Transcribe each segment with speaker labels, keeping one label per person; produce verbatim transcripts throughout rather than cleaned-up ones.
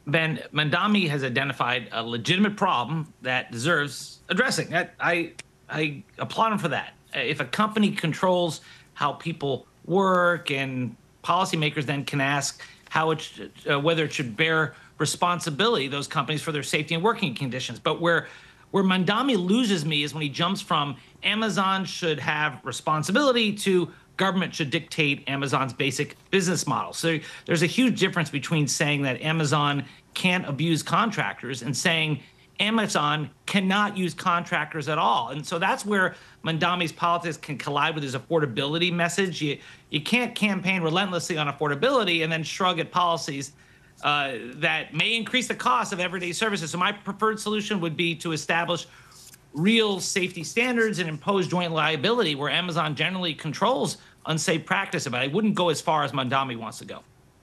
Speaker 1: Ben, Mandami has identified a legitimate problem that deserves addressing. I, I, I applaud him for that. If a company controls how people work, and policymakers then can ask how it should, uh, whether it should bear responsibility, those companies, for their safety and working conditions. But where where Mandami loses me is when he jumps from Amazon should have responsibility to government should dictate Amazon's basic business model. So there's a huge difference between saying that Amazon can't abuse contractors and saying Amazon cannot use contractors at all. And so that's where Mandami's politics can collide with his affordability message. You, you can't campaign relentlessly on affordability and then shrug at policies uh, that may increase the cost of everyday services. So my preferred solution would be to establish real safety standards and impose joint liability where Amazon generally controls unsafe practice, but I wouldn't go as far as Mandami wants to go.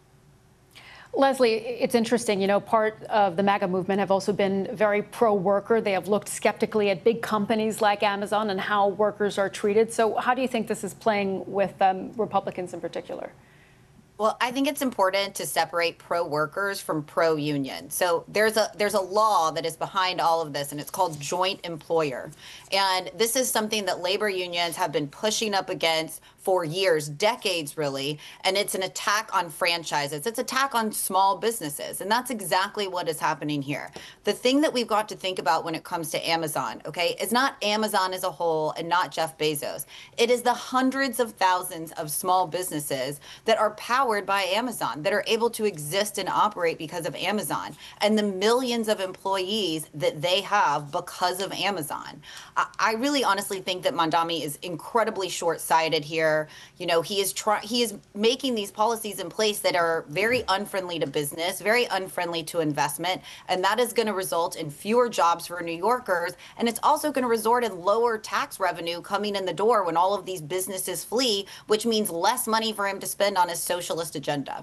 Speaker 2: Leslie, it's interesting, you know, part of the MAGA movement have also been very pro-worker. They have looked skeptically at big companies like Amazon and how workers are treated. So how do you think this is playing with um, Republicans in particular?
Speaker 3: Well, I think it's important to separate pro-workers from pro-union. So there's a there's a law that is behind all of this, and it's called joint employer. And this is something that labor unions have been pushing up against for years, decades really, and it's an attack on franchises. It's an attack on small businesses, and that's exactly what is happening here. The thing that we've got to think about when it comes to Amazon, okay, is not Amazon as a whole and not Jeff Bezos. It is the hundreds of thousands of small businesses that are powered by Amazon, that are able to exist and operate because of Amazon, and the millions of employees that they have because of Amazon. I, I really honestly think that Mandami is incredibly short-sighted here. You know, he is try he is making these policies in place that are very unfriendly to business, very unfriendly to investment, and that is going to result in fewer jobs for New Yorkers, and it's also going to result in lower tax revenue coming in the door when all of these businesses flee, which means less money for him to spend on his socialist agenda.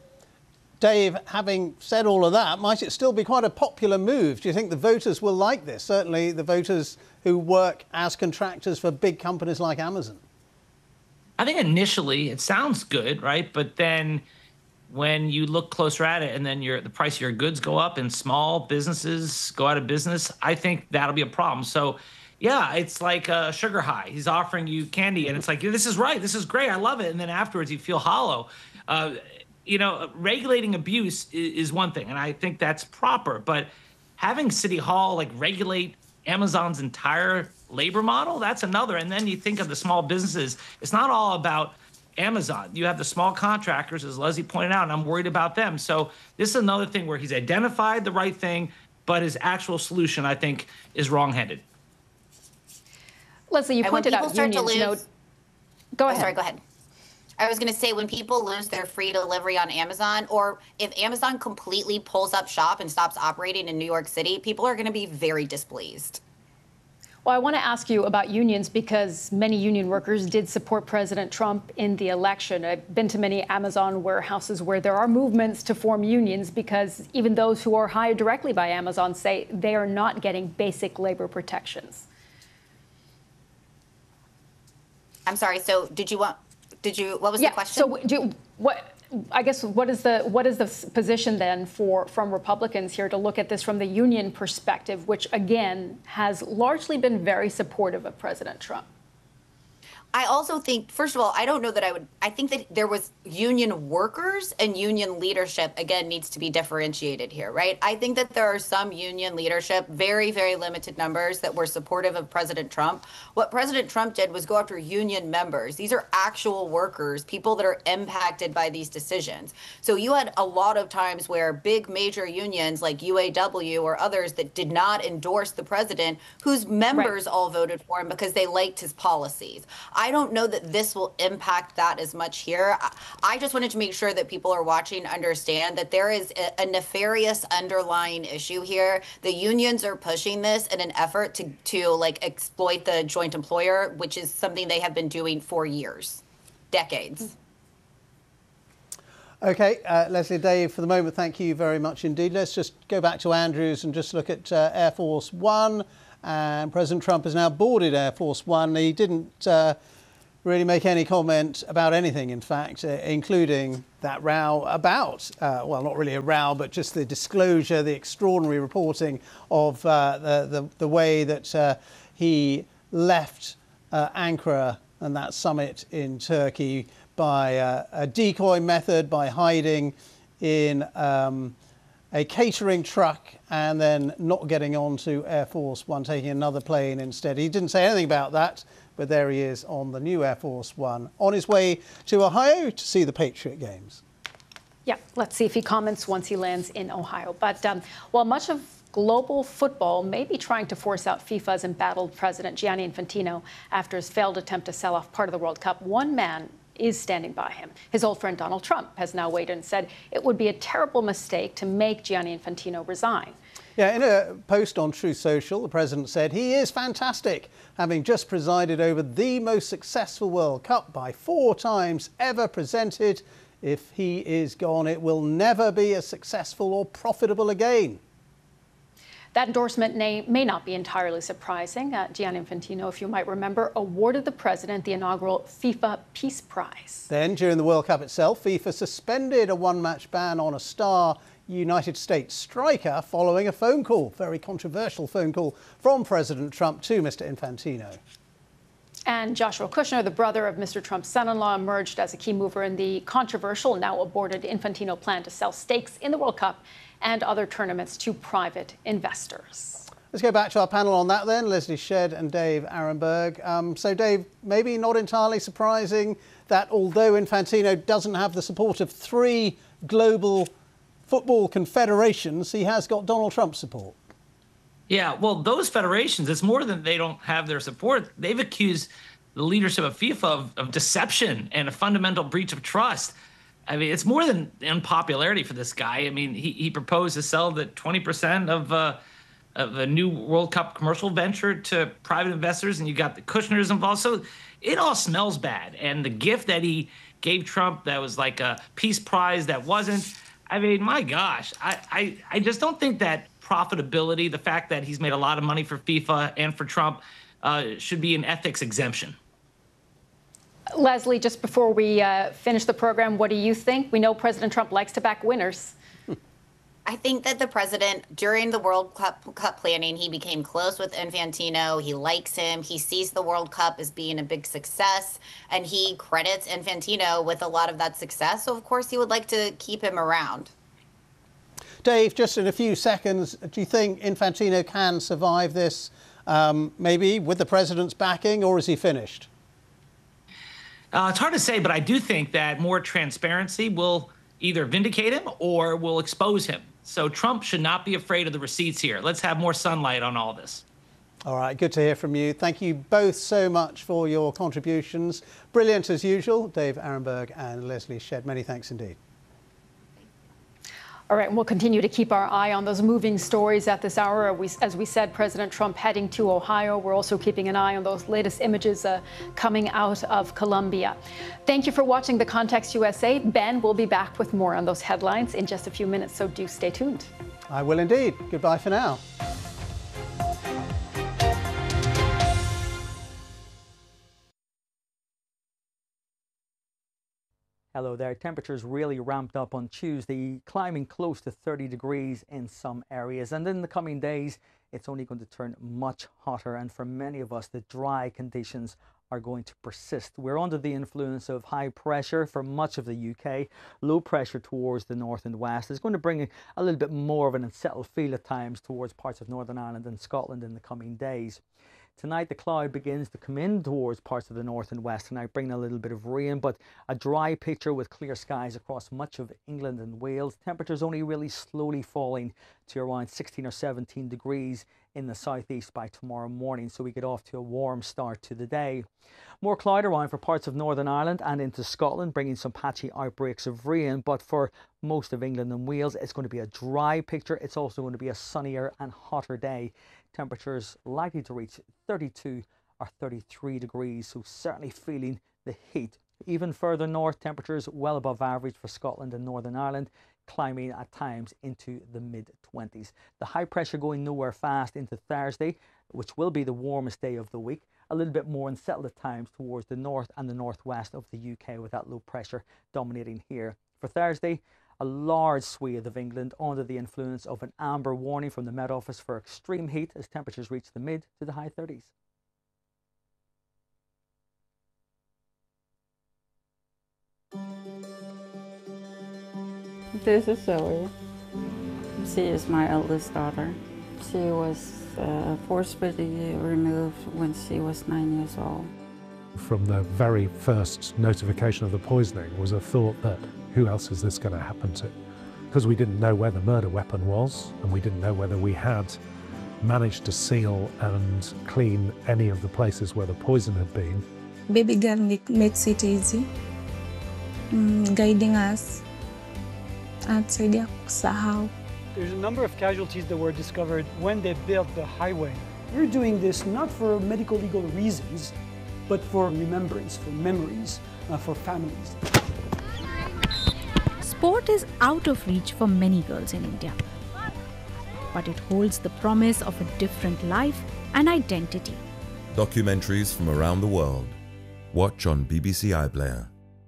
Speaker 4: Dave, having said all of that, might it still be quite a popular move? Do you think the voters will like this? Certainly the voters who work as contractors for big companies like Amazon.
Speaker 1: I think initially it sounds good, right? But then when you look closer at it and then your the price of your goods go up and small businesses go out of business, I think that'll be a problem. So yeah, it's like a sugar high. He's offering you candy and it's like, this is right, this is great, I love it. And then afterwards you feel hollow. Uh, you know, regulating abuse is, is one thing, and I think that's proper. But having City Hall like regulate Amazon's entire labor model, that's another. And then you think of the small businesses. It's not all about Amazon. You have the small contractors, as Leslie pointed out, and I'm worried about them. So this is another thing where he's identified the right thing, but his actual solution, I think, is wrong-headed.
Speaker 2: Leslie, you
Speaker 3: and
Speaker 2: pointed
Speaker 3: when people
Speaker 2: out
Speaker 3: start
Speaker 2: unions.
Speaker 3: to lose,
Speaker 2: no, go ahead.
Speaker 3: Oh, sorry, go ahead. I was going to say, when people lose their free delivery on Amazon, or if Amazon completely pulls up shop and stops operating in New York City, people are going to be very displeased.
Speaker 2: Well, I want to ask you about unions because many union workers did support President Trump in the election. I've been to many Amazon warehouses where there are movements to form unions because even those who are hired directly by Amazon say they are not getting basic labor protections.
Speaker 3: I'm sorry. So did you want, did you, what was
Speaker 2: yeah,
Speaker 3: the question?
Speaker 2: So do you, what, I guess what is the what is the position then for from Republicans here to look at this from the union perspective, which again has largely been very supportive of President Trump?
Speaker 3: I also think, first of all, I don't know that I would, I think that there was union workers and union leadership, again, needs to be differentiated here, right? I think that there are some union leadership, very, very limited numbers that were supportive of President Trump. What President Trump did was go after union members. These are actual workers, people that are impacted by these decisions. So you had a lot of times where big major unions like U A W or others that did not endorse the president, whose members right. all voted for him because they liked his policies. I don't know that this will impact that as much here. I just wanted to make sure that people are watching understand that there is a, a nefarious underlying issue here. The unions are pushing this in an effort to, to like exploit the joint employer, which is something they have been doing for years, decades.
Speaker 4: OK, uh, Leslie, Dave, for the moment, thank you very much indeed. Let's just go back to Andrews and just look at uh, Air Force One. And President Trump has now boarded Air Force One. He didn't uh, really make any comment about anything, in fact, uh, including that row about, uh, well, not really a row, but just the disclosure, the extraordinary reporting of uh, the, the, the way that uh, he left uh, Ankara and that summit in Turkey by uh, a decoy method, by hiding in um, a catering truck and then not getting onto Air Force One, taking another plane instead. He didn't say anything about that, but there he is on the new Air Force One, on his way to Ohio to see the Patriot Games.
Speaker 2: Yeah, let's see if he comments once he lands in Ohio. But um, while much of global football may be trying to force out FIFA's embattled president Gianni Infantino after his failed attempt to sell off part of the World Cup, one man is standing by him. His old friend Donald Trump has now weighed in and said it would be a terrible mistake to make Gianni Infantino resign.
Speaker 4: Yeah, in a post on Truth Social, the president said he is fantastic, having just presided over the most successful World Cup by four times ever presented. If he is gone, it will never be as successful or profitable again.
Speaker 2: That endorsement may, may not be entirely surprising. Uh, Gianni Infantino, if you might remember, awarded the president the inaugural FIFA Peace Prize.
Speaker 4: Then, during the World Cup itself, FIFA suspended a one-match ban on a star United States striker following a phone call, very controversial phone call from President Trump to Mister Infantino.
Speaker 2: And Joshua Kushner, the brother of Mister Trump's son-in-law, emerged as a key mover in the controversial, now aborted Infantino plan to sell stakes in the World Cup and other tournaments to private investors.
Speaker 4: Let's go back to our panel on that then, Leslie Shedd and Dave Arenberg. Um, so, Dave, maybe not entirely surprising that although Infantino doesn't have the support of three global football confederations, he has got Donald Trump's support.
Speaker 1: Yeah, well, those federations, it's more than they don't have their support. They've accused the leadership of FIFA of, of deception and a fundamental breach of trust. I mean, it's more than unpopularity for this guy. I mean, he, he proposed to sell the twenty percent of, uh, of a new World Cup commercial venture to private investors, and you got the Kushners involved. So it all smells bad. And the gift that he gave Trump that was like a peace prize that wasn't, I mean, my gosh, I, I, I just don't think that profitability, the fact that he's made a lot of money for FIFA and for Trump, uh, should be an ethics exemption.
Speaker 2: Leslie, just before we uh, finish the program, what do you think? We know President Trump likes to back winners.
Speaker 3: I think that the president, during the World Cup, Cup planning, he became close with Infantino. He likes him. He sees the World Cup as being a big success, and he credits Infantino with a lot of that success. So, of course, he would like to keep him around.
Speaker 4: Dave, just in a few seconds, do you think Infantino can survive this, um, maybe with the president's backing, or is he finished?
Speaker 1: Uh, it's hard to say, but I do think that more transparency will either vindicate him or will expose him. So Trump should not be afraid of the receipts here. Let's have more sunlight on all this.
Speaker 4: All right, good to hear from you. Thank you both so much for your contributions. Brilliant as usual, Dave Arenberg and Leslie Shedd. Many thanks indeed.
Speaker 2: All right, and we'll continue to keep our eye on those moving stories at this hour. We, as we said, President Trump heading to Ohio. We're also keeping an eye on those latest images uh, coming out of Colombia. Thank you for watching The Context U S A. Ben will be back with more on those headlines in just a few minutes, so do stay tuned.
Speaker 4: I will indeed. Goodbye for now.
Speaker 5: Hello there. Temperatures really ramped up on Tuesday, climbing close to thirty degrees in some areas. And in the coming days, it's only going to turn much hotter. And for many of us, the dry conditions are going to persist. We're under the influence of high pressure for much of the U K. Low pressure towards the north and west is going to bring a little bit more of an unsettled feel at times towards parts of Northern Ireland and Scotland in the coming days. Tonight, the cloud begins to come in towards parts of the north and west tonight, bringing a little bit of rain, but a dry picture with clear skies across much of England and Wales. Temperatures only really slowly falling to around sixteen or seventeen degrees in the southeast by tomorrow morning, so we get off to a warm start to the day. More cloud around for parts of Northern Ireland and into Scotland, bringing some patchy outbreaks of rain, but for most of England and Wales, it's going to be a dry picture. It's also going to be a sunnier and hotter day. Temperatures likely to reach thirty-two or thirty-three degrees, so certainly feeling the heat. Even further north, temperatures well above average for Scotland and Northern Ireland, climbing at times into the mid twenties. The high pressure going nowhere fast into Thursday, which will be the warmest day of the week. a little bit more and settle at times towards the north and the northwest of the U K, with that low pressure dominating here. For Thursday, a large swathe of England under the influence of an amber warning from the Met Office for extreme heat as temperatures reach the mid to the high thirties.
Speaker 6: This is Zoe. She is my eldest daughter. She was uh, forcibly removed when she was nine years old.
Speaker 7: From the very first notification of the poisoning was a thought that who else is this going to happen to? Because we didn't know where the murder weapon was, and we didn't know whether we had managed to seal and clean any of the places where the poison had been.
Speaker 8: Baby garlic makes it easy, mm, guiding us. There's
Speaker 9: a number of casualties that were discovered when they built the highway. We're doing this not for medical legal reasons, but for remembrance, for memories, uh, for families.
Speaker 10: Sport is out of reach for many girls in India, but it holds the promise of a different life and identity.
Speaker 11: Documentaries from around the world. Watch on B B C iPlayer.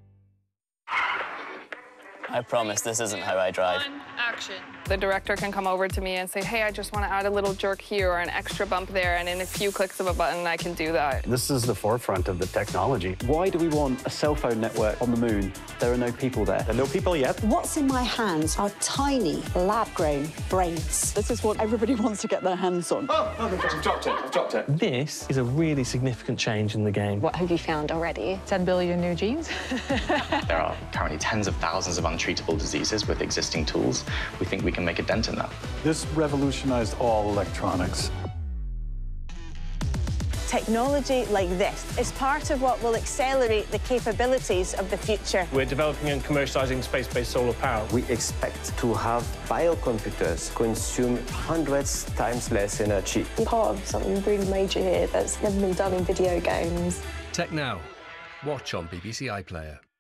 Speaker 12: I promise this isn't how I drive.
Speaker 13: One, action. The director can come over to me and say, hey, I just want to add a little jerk here or an extra bump there, and in a few clicks of a button, I can do that.
Speaker 14: This is the forefront of the technology. Why do we want a cell phone network on the moon? There are no people there. There are no people yet.
Speaker 15: What's in my hands are tiny, lab-grown brains.
Speaker 16: This is what everybody wants to get their hands on.
Speaker 17: Oh, oh I've dropped it, I've dropped it.
Speaker 18: This is a really significant change in the game.
Speaker 19: What have you found already? ten billion new genes?
Speaker 20: There are currently tens of thousands of untreatable diseases with existing tools. We think we can make a dent in that.
Speaker 14: This revolutionized all electronics.
Speaker 21: Technology like this is part of what will accelerate the capabilities of the future.
Speaker 18: We're developing and commercializing space-based solar power.
Speaker 22: We expect to have biocomputers consume hundreds times less energy.
Speaker 23: We're part of something really major here that's never been done in video games.
Speaker 24: Tech Now. Watch on B B C iPlayer.